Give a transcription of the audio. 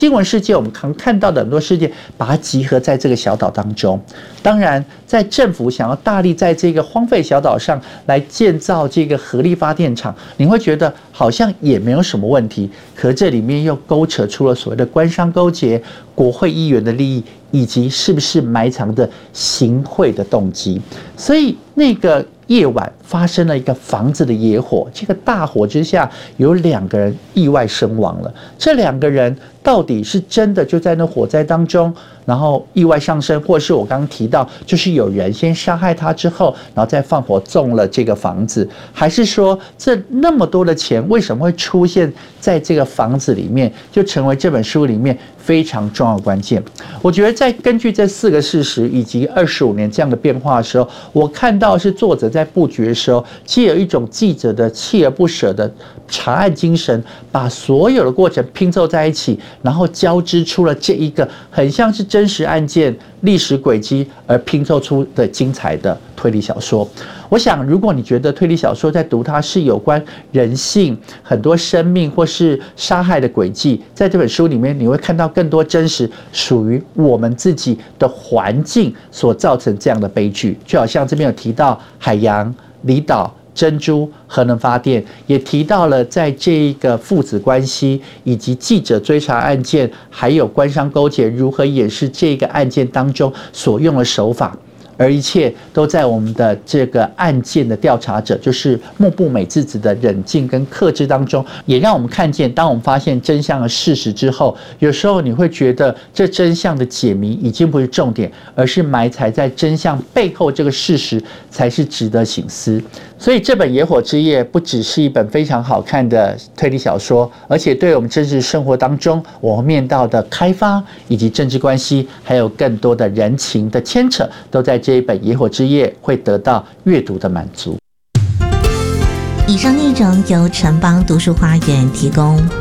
新闻事件，我们常看到的很多事件，把它集合在这个小岛当中。当然，在政府想要大力在这个荒废小岛上来建造这个核力发电厂，你会觉得好像也没有什么问题。可这里面又勾扯出了所谓的官商勾结、国会议员的利益，以及是不是埋藏的行贿的动机。所以那个夜晚发生了一个房子的野火，这个大火之下有2个人意外身亡了。这2个人到底是真的就在那火灾当中，然后意外上升，或是我刚刚提到，就是有人先杀害他之后，然后再放火纵了这个房子，还是说这那么多的钱为什么会出现在这个房子里面，就成为这本书里面非常重要的关键。我觉得在根据这4个事实以及25年这样的变化的时候，我看到是作者在布局的时候，既有一种记者的锲而不舍的查案精神，把所有的过程拼凑在一起，然后交织出了这一个很像是真实案件、历史轨迹而拼凑出的精彩的推理小说。我想，如果你觉得推理小说在读它是有关人性、很多生命或是杀害的轨迹，在这本书里面你会看到更多真实属于我们自己的环境所造成这样的悲剧。就好像这边有提到海洋、离岛、珍珠、核能发电，也提到了在这个父子关系以及记者追查案件，还有官商勾结如何掩饰这个案件当中所用的手法。而一切都在我们的这个案件的调查者，就是木部美智子的冷静跟克制当中，也让我们看见，当我们发现真相的事实之后，有时候你会觉得这真相的解谜已经不是重点，而是埋藏在真相背后这个事实才是值得省思。所以这本《野火之夜》不只是一本非常好看的推理小说，而且对我们真实生活当中我们面到的开发以及政治关系，还有更多的人情的牵扯，都在这一本《野火之夜》会得到阅读的满足。 以上内容由城邦读书花园提供。